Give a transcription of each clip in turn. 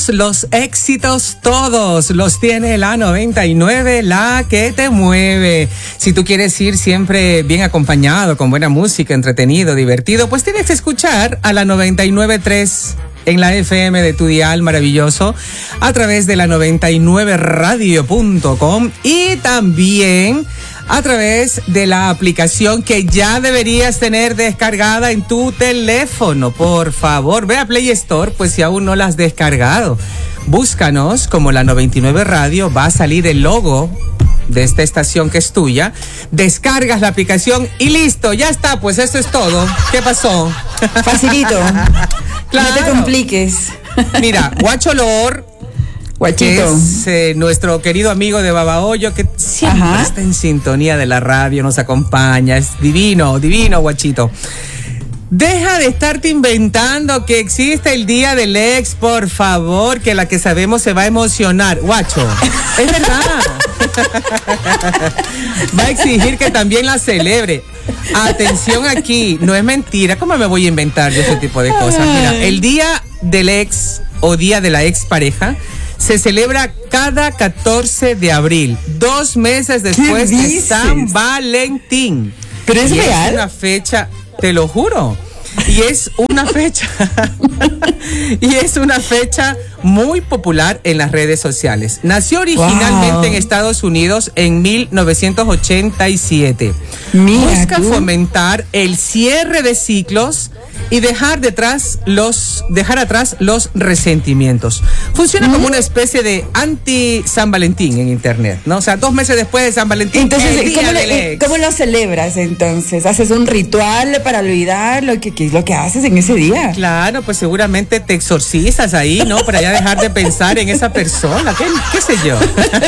Los éxitos todos los tiene la 99, la que te mueve. Si tú quieres ir siempre bien acompañado, con buena música, entretenido, divertido, pues tienes que escuchar a la 99.3 en la FM de tu dial maravilloso, a través de la 99radio.com y también a través de la aplicación que ya deberías tener descargada en tu teléfono. Por favor, ve a Play Store, pues si aún no la has descargado. Búscanos como la 99 Radio, va a salir el logo de esta estación que es tuya. Descargas la aplicación y listo, ya está, pues eso es todo. ¿Qué pasó? Facilito. Claro. No te compliques. Mira, Guacho Lor, Guachito, que es nuestro querido amigo de Babahoyo, que siempre está en sintonía de la radio, nos acompaña, es divino, divino, Guachito. Deja de estarte inventando que existe el Día del Ex, por favor, que la que sabemos se va a emocionar. Guacho, es verdad. Va a exigir que también la celebre. Atención aquí, no es mentira. ¿Cómo me voy a inventar yo ese tipo de cosas? Mira, el Día del Ex o Día de la Expareja se celebra cada 14 de abril, 2 meses después de San Valentín. ¿Pero es real? Es una fecha, te lo juro. Y es una fecha muy popular en las redes sociales. Nació originalmente en Estados Unidos en 1987. Busca fomentar el cierre de ciclos y dejar atrás los resentimientos. Funciona como una especie de anti-San Valentín en internet, ¿no? O sea, 2 meses después de San Valentín. Entonces, ¿cómo lo celebras entonces? ¿Haces un ritual para olvidar qué es lo que haces en ese día? Claro, pues seguramente te exorcizas ahí, ¿no? Para ya dejar de pensar en esa persona. ¿Qué sé yo?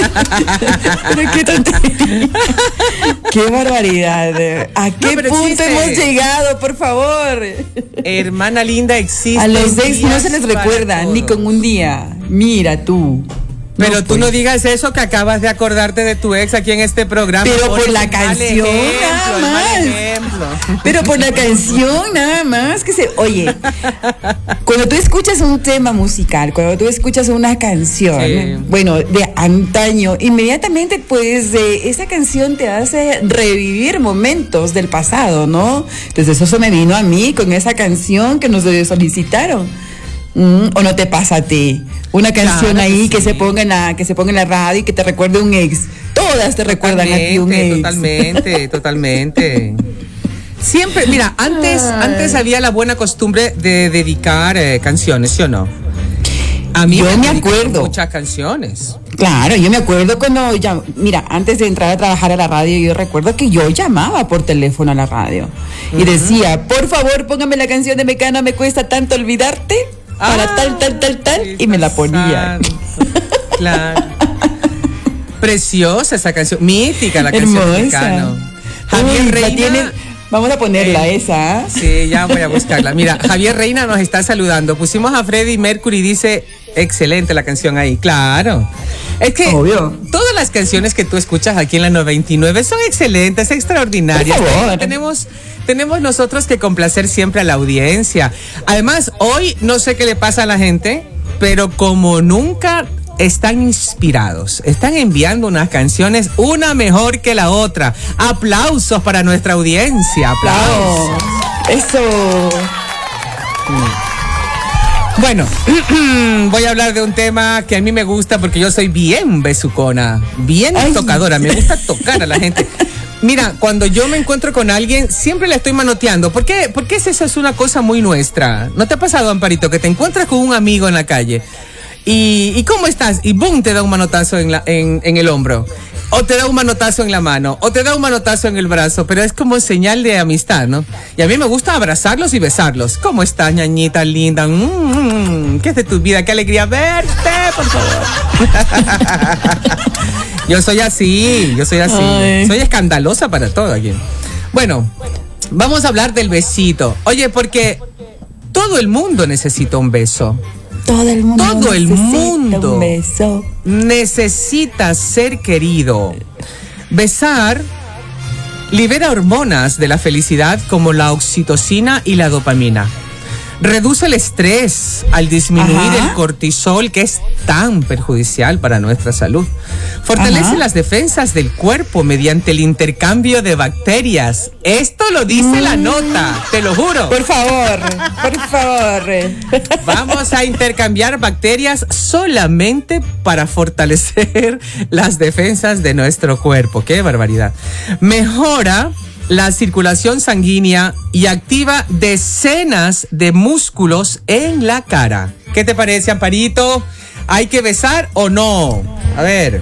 Pero qué tontería. Qué barbaridad. ¿A qué punto hemos llegado, por favor? Hermana linda, existe. A los ex no se les recuerda ni con un día. Mira tú. Pero no, tú no digas eso, que acabas de acordarte de tu ex aquí en este programa. Pero por la canción nada más. Pero por la canción nada más. Oye, cuando tú escuchas un tema musical, cuando tú escuchas una canción, bueno, de antaño, inmediatamente pues esa canción te hace revivir momentos del pasado, ¿no? Entonces eso me vino a mí con esa canción que nos solicitaron. ¿O no te pasa a ti? Una canción ahí que se ponga en la radio y que te recuerde un ex. Todas te recuerdan a ti un ex. Totalmente. Siempre, mira, antes había la buena costumbre de dedicar canciones, ¿sí o no? A mí yo me acuerdo muchas canciones. Claro, yo me acuerdo cuando mira, antes de entrar a trabajar a la radio, yo recuerdo que yo llamaba por teléfono a la radio y decía, por favor, póngame la canción de Mecano, me cuesta tanto olvidarte, para tal, y me la ponía. Claro. Preciosa esa canción, mítica la canción de Mecano. Javier Reina. Vamos a ponerla esa. Sí, ya voy a buscarla. Mira, Javier Reina nos está saludando. Pusimos a Freddie Mercury, dice, excelente la canción ahí. Claro. Es que obvio, todas las canciones que tú escuchas aquí en la 99 son excelentes, extraordinarias. Por favor. Tenemos nosotros que complacer siempre a la audiencia. Además, hoy no sé qué le pasa a la gente, pero como nunca están inspirados, están enviando unas canciones, una mejor que la otra. Aplausos para nuestra audiencia, aplausos. Eso. Bueno, voy a hablar de un tema que a mí me gusta porque yo soy bien besucona, bien tocadora, me gusta tocar a la gente. Mira, cuando yo me encuentro con alguien, siempre le estoy manoteando. ¿Por qué? Porque esa es una cosa muy nuestra. ¿No te ha pasado, Amparito, que te encuentras con un amigo en la calle y ¿cómo estás? Y boom, te da un manotazo en el hombro, o te da un manotazo en la mano, o te da un manotazo en el brazo, pero es como señal de amistad, ¿no? Y a mí me gusta abrazarlos y besarlos. ¿Cómo estás, ñañita linda? ¿Qué es de tu vida? Qué alegría verte, por favor. Yo soy así. Ay. Soy escandalosa para todo aquí. Bueno, vamos a hablar del besito. Oye, porque todo el mundo necesita un beso. Todo el mundo un beso. Necesita ser querido. Besar libera hormonas de la felicidad como la oxitocina y la dopamina. Reduce el estrés al disminuir Ajá. el cortisol, que es tan perjudicial para nuestra salud. Fortalece Ajá. las defensas del cuerpo mediante el intercambio de bacterias. Esto lo dice la nota, te lo juro. Por favor, por favor. Vamos a intercambiar bacterias solamente para fortalecer las defensas de nuestro cuerpo. ¡Qué barbaridad! Mejora la circulación sanguínea y activa decenas de músculos en la cara. ¿Qué te parece, Amparito? ¿Hay que besar o no? A ver.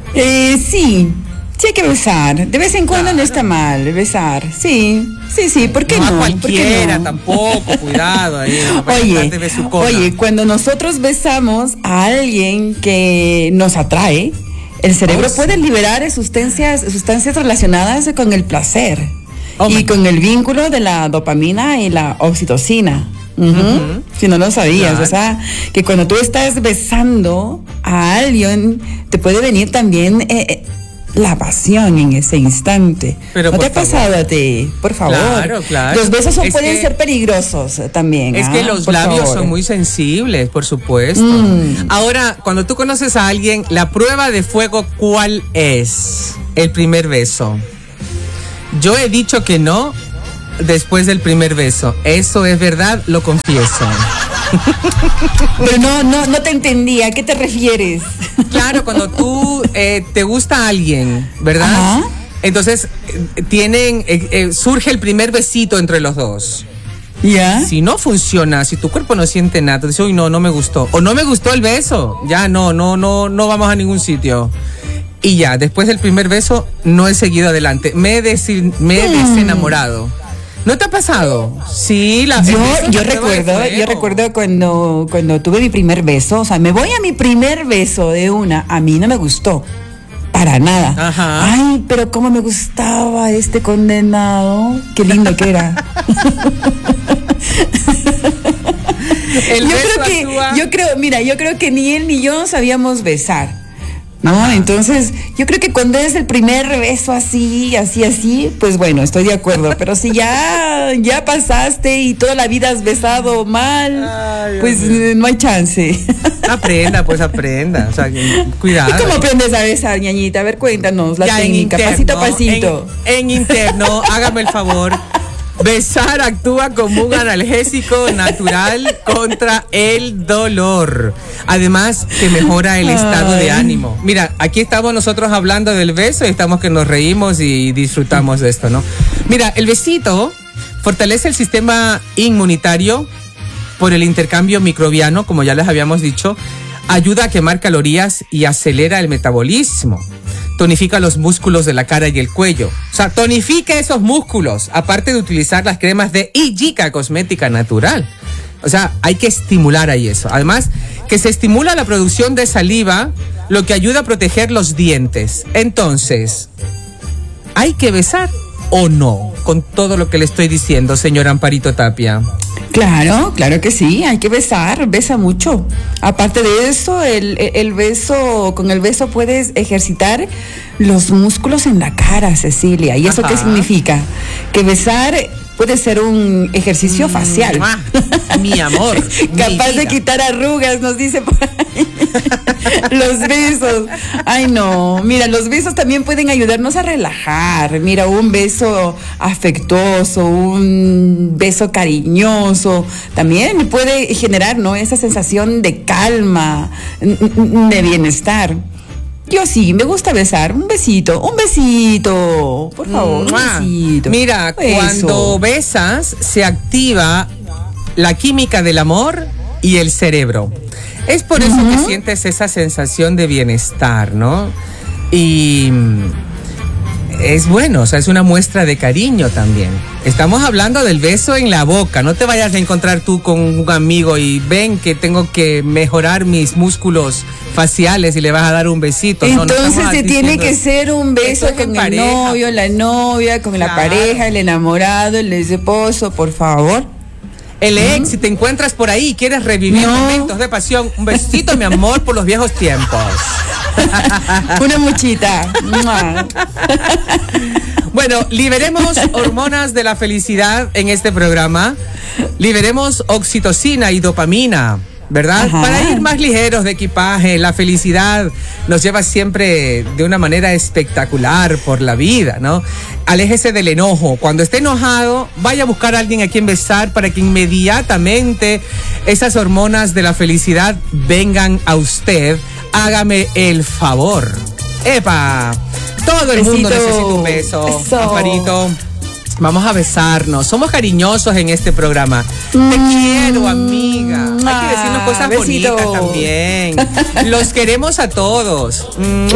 Sí hay que besar. De vez en cuando Claro. no está mal besar. Sí, ¿por qué no? A ¿Por qué cualquiera no? tampoco, cuidado ahí. No vaya a estar de besucona. Oye, cuando nosotros besamos a alguien que nos atrae, el cerebro Oh, sí. puede liberar sustancias relacionadas con el placer Oh, my y con el vínculo de la dopamina y la oxitocina. Ujú. Si no lo sabías, Claro. o sea, que cuando tú estás besando a alguien, te puede venir también la pasión en ese instante. Pero ¿No por te ha pasado a ti? Por favor. Claro. Los besos Es pueden que- ser peligrosos también. Es que los Por labios favor. son muy sensibles, por supuesto. Ahora, cuando tú conoces a alguien, la prueba de fuego, ¿cuál es? El primer beso. Yo he dicho que no después del primer beso. Eso es verdad, lo confieso. Pero no te entendí. ¿A qué te refieres? Claro, cuando tú te gusta a alguien, ¿verdad? Ajá. Entonces surge el primer besito entre los dos. ¿Ya? Si no funciona, si tu cuerpo no siente nada, te dice, uy, no me gustó. O no me gustó el beso. Ya no vamos a ningún sitio. Y ya, después del primer beso, no he seguido adelante. Me he desenamorado. ¿No te ha pasado? Sí, Yo recuerdo cuando tuve mi primer beso, o sea, me voy a mi primer beso de una, a mí no me gustó. Para nada. Ajá. Ay, pero cómo me gustaba este condenado. Qué lindo que era. Yo creo que ni él ni yo sabíamos besar. ¿No? Ajá. Entonces, yo creo que cuando es el primer beso así, pues bueno, estoy de acuerdo. Pero si ya pasaste y toda la vida has besado mal, Ay, pues no hay chance. Aprenda. O sea, cuidado. ¿Y cómo aprendes a besar, ñañita? A ver, cuéntanos la Ya técnica, pasito a pasito. En interno, hágame el favor. Besar actúa como un analgésico natural contra el dolor. Además, que mejora el estado de ánimo. Mira, aquí estamos nosotros hablando del beso y estamos que nos reímos y disfrutamos de esto, ¿no? Mira, el besito fortalece el sistema inmunitario por el intercambio microbiano, como ya les habíamos dicho. Ayuda a quemar calorías y acelera el metabolismo. Tonifica los músculos de la cara y el cuello. O sea, tonifica esos músculos, aparte de utilizar las cremas de Ijica Cosmética Natural. O sea, hay que estimular ahí eso. Además, que se estimula la producción de saliva, lo que ayuda a proteger los dientes. Entonces, ¿hay que besar o no? Con todo lo que le estoy diciendo, señor Amparito Tapia. Claro que sí, hay que besar, besa mucho. Aparte de eso, el beso, con el beso puedes ejercitar los músculos en la cara, Cecilia. ¿Y eso Ajá. qué significa? Que besar puede ser un ejercicio facial. Mi amor. Capaz mi de vida. quitar arrugas, nos dice por ahí. Los besos. Ay, no. Mira, los besos también pueden ayudarnos a relajar. Mira, un beso afectuoso, un beso cariñoso, también puede generar, ¿no?, esa sensación de calma, de bienestar. Yo sí, me gusta besar. Un besito, por favor, un besito. Mira, Eso. cuando besas, se activa la química del amor y el cerebro. Es por eso que sientes esa sensación de bienestar, ¿no? Y es bueno, o sea, es una muestra de cariño también. Estamos hablando del beso en la boca. No te vayas a encontrar tú con un amigo y ven que tengo que mejorar mis músculos faciales y le vas a dar un besito. Entonces estamos se tiene diciendo que ser un beso esto es en con el pareja. novio, la novia, con la Claro. pareja, el enamorado, el esposo, por favor. El ex, si te encuentras por ahí y quieres revivir No. momentos de pasión, un besito, mi amor, por los viejos tiempos. Una muchita. Bueno, liberemos hormonas de la felicidad en este programa. Liberemos oxitocina y dopamina, ¿verdad? Ajá. Para ir más ligeros de equipaje. La felicidad nos lleva siempre de una manera espectacular por la vida, ¿no? Aléjese del enojo. Cuando esté enojado, vaya a buscar a alguien a quien besar para que inmediatamente esas hormonas de la felicidad vengan a usted. Hágame el favor. ¡Epa! Todo el mundo necesita un beso. Amparito. Vamos a besarnos. Somos cariñosos en este programa. Te quiero, amiga. Hay que decirnos cosas bonitas también. Los queremos a todos.